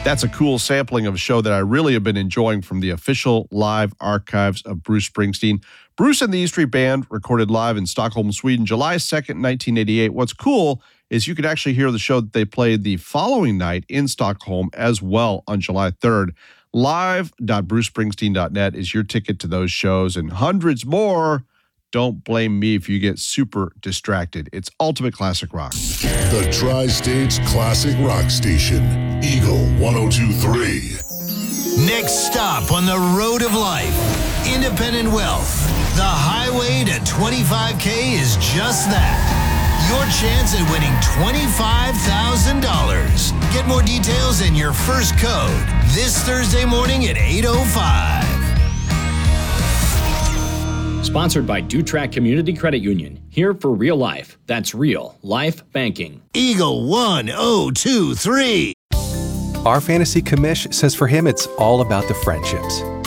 That's a cool sampling of a show that I really have been enjoying from the official live archives of Bruce Springsteen. Bruce and the E Street Band recorded live in Stockholm, Sweden, July 2nd, 1988. What's cool is you could actually hear the show that they played the following night in Stockholm as well on July 3rd. Live.brucespringsteen.net is your ticket to those shows and hundreds more. Don't blame me if you get super distracted. It's Ultimate Classic Rock. The Tri-States Classic Rock Station, Eagle 102.3. Next stop on the road of life, independent wealth. The highway to 25K is just that. Your chance at winning $25,000. Get more details and your first code this Thursday morning at 8:05. Sponsored by Dutrack Community Credit Union. Here for real life. That's real life banking. Eagle 1023. Our fantasy commish says for him it's all about the friendships.